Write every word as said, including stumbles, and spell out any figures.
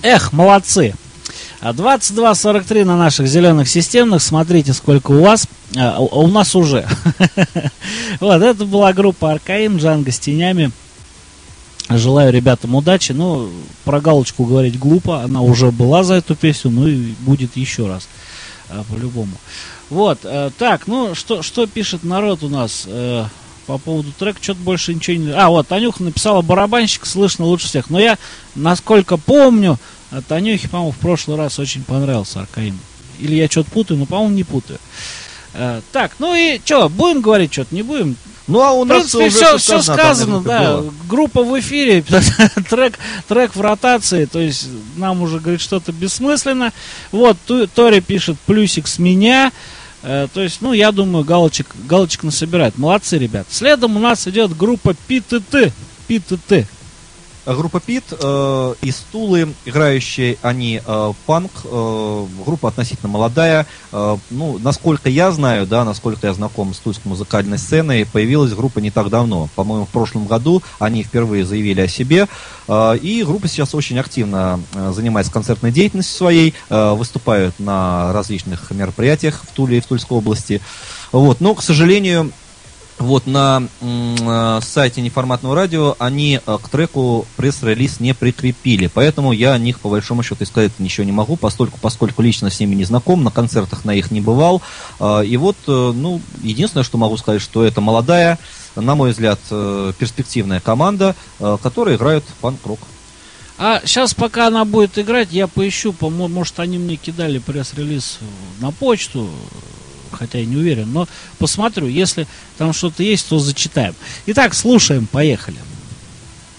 Эх, молодцы. двадцать два сорок три на наших зеленых системных. Смотрите, сколько у вас. А, у нас уже. Вот, это была группа Аркаим, Джанго с тенями. Желаю ребятам удачи. Ну, про галочку говорить глупо. Она уже была за эту песню, ну и будет еще раз. По-любому. Вот, так, ну, что, что пишет народ у нас по поводу трека? Что-то больше ничего не... А, вот, Танюха написала: барабанщик слышно лучше всех. Но я, насколько помню, Танюхе, по-моему, в прошлый раз очень понравился Аркаим. Или я что-то путаю, но, по-моему, не путаю. А, так, ну и что, будем говорить что-то, не будем? Ну, а у нас в принципе, уже все, все сказано, да. Было. Группа в эфире, трек, трек в ротации, то есть нам уже, говорит, что-то бессмысленно. Вот, Тори пишет: плюсик с меня. Э, то есть, ну, я думаю, галочек, галочек насобирает. Молодцы, ребят. Следом у нас идет группа пи ти ти. пи ти ти. Группа Пит э, из Тулы, играющие они э, панк, э, группа относительно молодая. Э, ну, насколько я знаю, да, насколько я знаком с тульской музыкальной сценой, появилась группа не так давно. По-моему, в прошлом году они впервые заявили о себе. Э, и группа сейчас очень активно э, занимается концертной деятельностью своей, э, выступают на различных мероприятиях в Туле и в Тульской области. Вот. Но, к сожалению... Вот на э, сайте Неформатного радио они э, к треку пресс-релиз не прикрепили, поэтому я о них по большому счету и сказать ничего не могу, поскольку, поскольку лично с ними не знаком, на концертах на их не бывал. Э, и вот, э, ну, единственное, что могу сказать, что это молодая, на мой взгляд, э, перспективная команда, э, которая играет панк-рок. А сейчас, пока она будет играть, я поищу, по-моему, может, они мне кидали пресс-релиз на почту, хотя я не уверен, но посмотрю, если там что-то есть, то зачитаем. Итак, слушаем, поехали.